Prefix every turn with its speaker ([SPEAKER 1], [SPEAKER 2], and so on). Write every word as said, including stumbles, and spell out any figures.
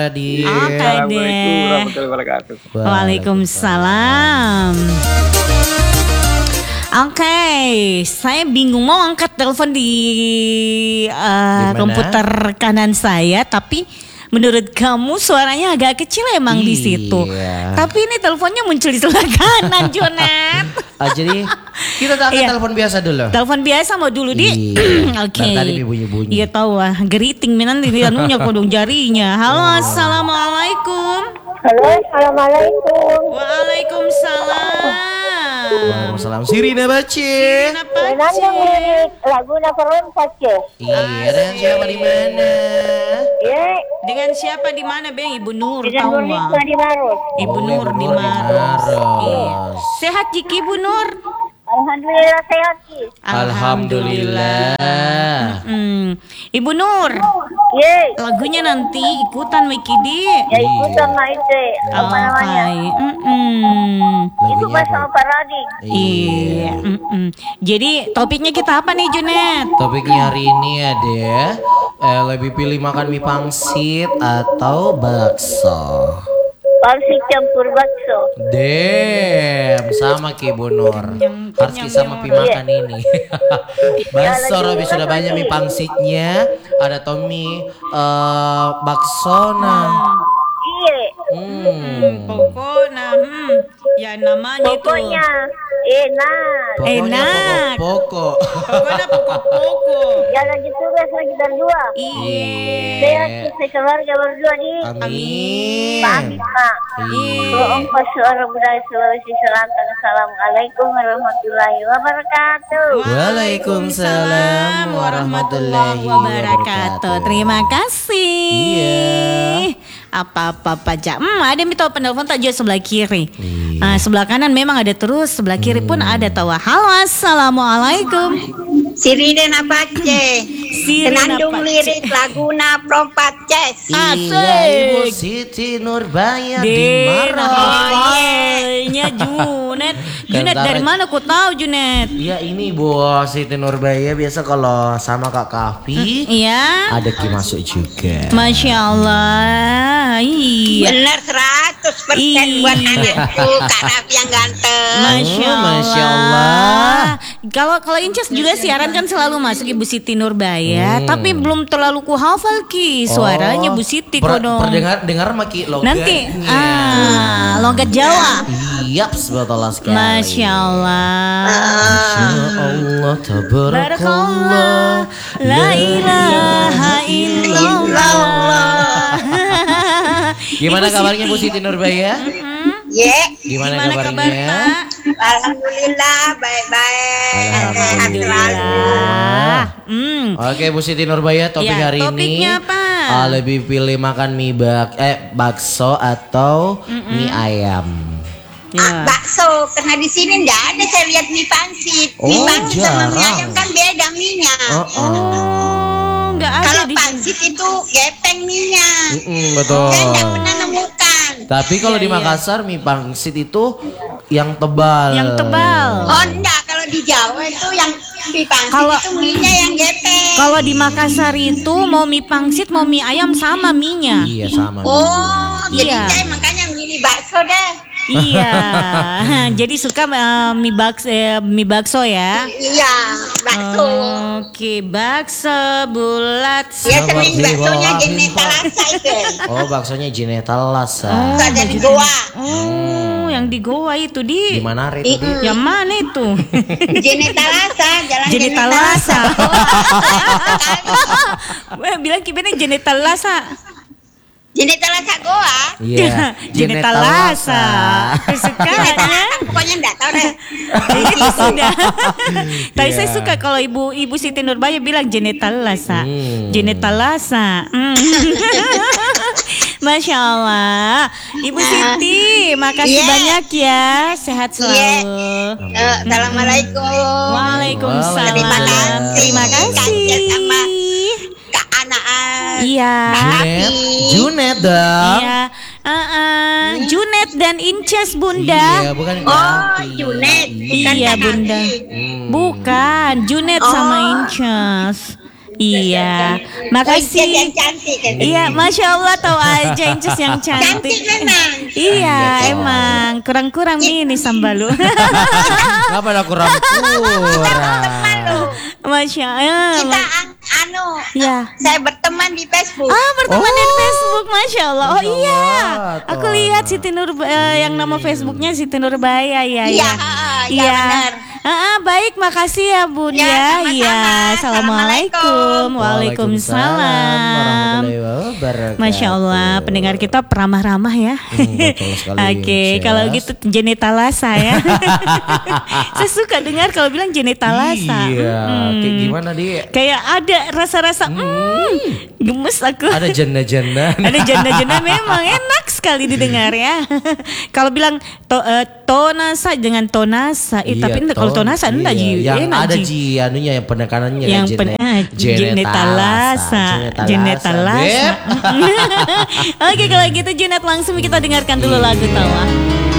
[SPEAKER 1] Di
[SPEAKER 2] Oke deh. Waalaikumsalam. Oke, okay. Saya bingung mau angkat telepon di uh, komputer kanan saya, tapi menurut kamu suaranya agak kecil emang
[SPEAKER 1] iya.
[SPEAKER 2] Di situ. Tapi ini teleponnya muncul di sebelah kanan, Jonet.
[SPEAKER 1] Ah, jadi kita tak angkat
[SPEAKER 2] iya.
[SPEAKER 1] telepon biasa dulu.
[SPEAKER 2] Telepon biasa mau dulu di.
[SPEAKER 1] Iya.
[SPEAKER 2] Oke. Okay.
[SPEAKER 1] Tadi bunyi-bunyi.
[SPEAKER 2] Iya tahu lah, geriting minan di anunya kodong jarinya. Halo, assalamualaikum.
[SPEAKER 3] Halo, assalamualaikum.
[SPEAKER 2] Waalaikumsalam.
[SPEAKER 1] Waalaikumsalam. Sirina Bace.
[SPEAKER 2] Sirina Bace.
[SPEAKER 3] Lagu Nafaron Pace.
[SPEAKER 1] Iya, dengan siapa di mana?
[SPEAKER 3] Iya.
[SPEAKER 2] Dengan siapa di mana, Bang? Ibu Nur
[SPEAKER 3] Dengan
[SPEAKER 2] tahu
[SPEAKER 3] Nur
[SPEAKER 2] mah.
[SPEAKER 3] di Maros.
[SPEAKER 2] Ibu
[SPEAKER 1] Oh,
[SPEAKER 2] Nur
[SPEAKER 1] Ibu
[SPEAKER 2] di
[SPEAKER 1] Nur di
[SPEAKER 2] Maros.
[SPEAKER 1] Maros.
[SPEAKER 2] Iya. Sehat Ciki Ibu Nur?
[SPEAKER 3] Alhamdulillah sehat sih.
[SPEAKER 1] Alhamdulillah.
[SPEAKER 2] Hmm. Ibu Nur.
[SPEAKER 3] Iya.
[SPEAKER 2] Lagunya nanti ikutan Wikidi.
[SPEAKER 3] Ya ikut sama itu. Apa namanya?
[SPEAKER 2] Mm-mm.
[SPEAKER 3] Itu bahasa apa Rading?
[SPEAKER 2] Iya. Mm-mm. Jadi topiknya kita apa nih, Junet?
[SPEAKER 1] Topiknya hari ini ada eh, lebih pilih makan mie pangsit atau bakso.
[SPEAKER 3] Pangsit campur bakso.
[SPEAKER 1] Dem, sama Ki Bu Nur. Harus kita sama pi makan ini. Bakso Robi sudah banyak mie pangsitnya. Ada Tommy uh, bakso nah.
[SPEAKER 3] Iya.
[SPEAKER 2] Hmm. Pokoknya, hmm. Ya namanya
[SPEAKER 3] Pokoknya enak.
[SPEAKER 1] Pokoknya
[SPEAKER 2] Enak.
[SPEAKER 1] pokok-pokok.
[SPEAKER 2] Pokoknya pokok-pokok.
[SPEAKER 3] Jangan ditugas lagi berdua.
[SPEAKER 2] Iya.
[SPEAKER 3] Sehat sekeluarga berdua di.
[SPEAKER 1] Amin.
[SPEAKER 3] Amin, Pak.
[SPEAKER 1] Iya.
[SPEAKER 3] Ongkos suara budaya Sulawesi Selatan. Assalamualaikum warahmatullahi wabarakatuh.
[SPEAKER 1] Waalaikumsalam warahmatullahi wabarakatuh.
[SPEAKER 2] Terima kasih.
[SPEAKER 1] Iya.
[SPEAKER 2] Apa-apa pajak. Hmm, ada yang tahu penelpon tak jauh sebelah kiri.
[SPEAKER 1] Iya.
[SPEAKER 2] Nah, sebelah kanan memang ada terus, sebelah kiri pun ada tahu. Halo, assalamualaikum.
[SPEAKER 4] Sirine Napace. Senandung lirik laguna Propace.
[SPEAKER 1] Iya, Ibu Siti Nurbaya di Maros.
[SPEAKER 2] Nya Junet. Junet dari mana kau tahu Junet?
[SPEAKER 1] Iya ini Bu Siti Nurbaya biasa kalau sama Kak Kafi.
[SPEAKER 2] Iya.
[SPEAKER 1] Ada Ki masuk juga.
[SPEAKER 2] Masya Allah. Iya.
[SPEAKER 4] Benar seratus persen buat anakku Kak Raffi yang ganteng.
[SPEAKER 2] Masya
[SPEAKER 1] Oh,
[SPEAKER 2] Allah.
[SPEAKER 1] Masya Allah.
[SPEAKER 2] Kalau kalau Incas juga siaran kan selalu masuk Ibu Siti Nurbaya,
[SPEAKER 1] Hmm.
[SPEAKER 2] tapi belum terlalu ku hafal Ki suaranya Bu Siti
[SPEAKER 1] per,
[SPEAKER 2] kodong.
[SPEAKER 1] Perdengar dengar maki logatnya.
[SPEAKER 2] Nanti ah logat Jawa.
[SPEAKER 1] Iya, betul sekali.
[SPEAKER 2] Masya Allah.
[SPEAKER 1] Masya Allah, tabarakallah,
[SPEAKER 2] La ilaha illallah.
[SPEAKER 1] Gimana
[SPEAKER 2] Ibu
[SPEAKER 1] kabarnya
[SPEAKER 2] Siti.
[SPEAKER 1] Bu Siti Nurbaya?
[SPEAKER 4] Ye.
[SPEAKER 1] Gimana,
[SPEAKER 2] Gimana kabar
[SPEAKER 1] kabarnya?
[SPEAKER 2] Pak?
[SPEAKER 4] Alhamdulillah baik-baik. Sehat selalu.
[SPEAKER 2] Alhamdulillah. Hmm.
[SPEAKER 1] Oke Bu Siti Nurbaya, topik
[SPEAKER 2] Ya,
[SPEAKER 1] hari ini
[SPEAKER 2] topiknya apa?
[SPEAKER 1] uh, lebih pilih makan mie bak eh bakso atau
[SPEAKER 2] Mm-mm.
[SPEAKER 1] mie ayam.
[SPEAKER 4] Ah,
[SPEAKER 2] Ya.
[SPEAKER 4] bakso, karena di sini enggak ada saya lihat mie pangsit. Mie
[SPEAKER 1] Oh,
[SPEAKER 4] pangsit sama mie
[SPEAKER 1] jarang.
[SPEAKER 4] ayam kan beda mie-nya.
[SPEAKER 1] Oh, oh.
[SPEAKER 2] Oh, nggak ada
[SPEAKER 4] Kalau
[SPEAKER 2] di
[SPEAKER 4] pangsit itu gepeng mie-nya.
[SPEAKER 1] Mm-mm, betul.
[SPEAKER 4] Saya enggak pernah nemukan.
[SPEAKER 1] Tapi kalau
[SPEAKER 2] Iya,
[SPEAKER 1] di
[SPEAKER 2] iya.
[SPEAKER 1] Makassar mie pangsit itu yang tebal.
[SPEAKER 2] Yang tebal.
[SPEAKER 4] Oh enggak, kalau di Jawa itu yang mie pangsit
[SPEAKER 2] Kalau-
[SPEAKER 4] itu mie-nya yang gepeng.
[SPEAKER 2] Kalau di Makassar itu mau mie pangsit mau mie ayam sama mie-nya.
[SPEAKER 1] Iya sama.
[SPEAKER 4] Oh, jadi
[SPEAKER 2] Iya.
[SPEAKER 4] saya makanya milih bakso deh.
[SPEAKER 2] Iya. Jadi suka uh, mie bakso eh, mie bakso ya.
[SPEAKER 4] Iya, bakso.
[SPEAKER 2] Oke, bakso bulat.
[SPEAKER 4] Ya sering
[SPEAKER 1] Sama
[SPEAKER 4] baksonya
[SPEAKER 1] Dewa
[SPEAKER 4] jenis
[SPEAKER 1] Bimba.
[SPEAKER 4] talasa itu.
[SPEAKER 1] Oh baksonya Jineta Lasa.
[SPEAKER 4] Itu ada di Goa.
[SPEAKER 2] Oh, yang di Goa itu
[SPEAKER 1] Di
[SPEAKER 2] di.
[SPEAKER 1] mana itu? Di?
[SPEAKER 2] Yang mana itu?
[SPEAKER 4] Jenis talasa, jalan
[SPEAKER 2] Jenis
[SPEAKER 4] jenis
[SPEAKER 2] talasa.
[SPEAKER 4] talasa.
[SPEAKER 2] Wah, bilang gimana jenis talasa?
[SPEAKER 4] Jenis talasa Goa.
[SPEAKER 1] Iya.
[SPEAKER 2] Jenis talasa.
[SPEAKER 4] Jenis
[SPEAKER 2] Sukanya.
[SPEAKER 4] talasa pokoknya enggak tahu deh.
[SPEAKER 2] Itu sudah. Tapi
[SPEAKER 1] Iya.
[SPEAKER 2] saya suka kalau ibu ibu Siti Nurbaya bilang jenis talasa.
[SPEAKER 1] Hmm.
[SPEAKER 2] Jenis talasa. Hmm. Masya Allah. Ibu Siti, makasih
[SPEAKER 4] Iya.
[SPEAKER 2] banyak ya. Sehat
[SPEAKER 4] Iya.
[SPEAKER 2] selalu.
[SPEAKER 4] Eh, Assalamualaikum.
[SPEAKER 2] Waalaikumsalam.
[SPEAKER 4] Terima kasih.
[SPEAKER 2] Terima kasih.
[SPEAKER 4] Kak sama Kak Anaan.
[SPEAKER 2] Iya.
[SPEAKER 1] Junet, Junet dong.
[SPEAKER 2] Iya. Uh-uh. Junet dan Inces Bunda.
[SPEAKER 1] Iya, bukan
[SPEAKER 4] Oh,
[SPEAKER 1] Kafi.
[SPEAKER 4] Junet. Bukan
[SPEAKER 2] Iya
[SPEAKER 4] Kak
[SPEAKER 2] Bunda.
[SPEAKER 4] Afi.
[SPEAKER 1] Hmm.
[SPEAKER 2] Bukan Junet
[SPEAKER 4] Oh.
[SPEAKER 2] sama Inces. Iya,
[SPEAKER 4] Incus
[SPEAKER 2] makasih.
[SPEAKER 4] yang cantik kan.
[SPEAKER 2] Iya, masya Allah tahu aja Incus yang cantik.
[SPEAKER 4] Cantik memang.
[SPEAKER 2] Iya, emang kurang-kurang nih nih sambalu.
[SPEAKER 1] Ngapa ada kurang-kurang?
[SPEAKER 2] Masya Allah.
[SPEAKER 4] Kita an- anu,
[SPEAKER 2] Ya.
[SPEAKER 4] saya berteman di Facebook.
[SPEAKER 2] Ah, berteman
[SPEAKER 1] Oh.
[SPEAKER 2] di Facebook, masya Allah. Oh
[SPEAKER 1] Masya
[SPEAKER 2] iya,
[SPEAKER 1] Allah,
[SPEAKER 2] aku
[SPEAKER 1] Tona.
[SPEAKER 2] lihat Siti Nur eh, yang nama Facebooknya Siti Nurbaya ya.
[SPEAKER 4] Iya,
[SPEAKER 2] ya.
[SPEAKER 4] iya, benar.
[SPEAKER 2] Ah, ah, baik, makasih ya Bun
[SPEAKER 4] Ya,
[SPEAKER 2] ya.
[SPEAKER 4] sama-sama.
[SPEAKER 2] Iya, assalamualaikum, waalaikumsalam.
[SPEAKER 1] warahmatullahi wabarakatuh.
[SPEAKER 2] Masya Allah, pendengar kita peramah-ramah ya.
[SPEAKER 1] Hmm, betul sekali,
[SPEAKER 2] Oke,
[SPEAKER 1] Sis.
[SPEAKER 2] kalau gitu Jenitalasa ya. Saya suka dengar kalau bilang Jenitalasa.
[SPEAKER 1] Iya,
[SPEAKER 2] Hmm.
[SPEAKER 1] kayak gimana dia?
[SPEAKER 2] Kayak ada rasa-rasa hmm, gemes aku.
[SPEAKER 1] Ada janda-janda.
[SPEAKER 2] Ada janda-janda memang enak sekali didengar ya. Kalau bilang to, eh, tonasa dengan tonasa, eh,
[SPEAKER 1] Iya,
[SPEAKER 2] tapi
[SPEAKER 1] ton-
[SPEAKER 2] kalau tonasa enggak
[SPEAKER 1] iya.
[SPEAKER 2] ji.
[SPEAKER 1] Yang
[SPEAKER 2] enak,
[SPEAKER 1] ada
[SPEAKER 2] Ji.
[SPEAKER 1] ji anunya yang penekanannya
[SPEAKER 2] Yang
[SPEAKER 1] kan,
[SPEAKER 2] pen- ah,
[SPEAKER 1] Jene-
[SPEAKER 2] Jenetalasa, Jenetalasa.
[SPEAKER 1] Beb.
[SPEAKER 2] Oke, kalau gitu Jenet langsung kita dengarkan dulu lagu Tawa.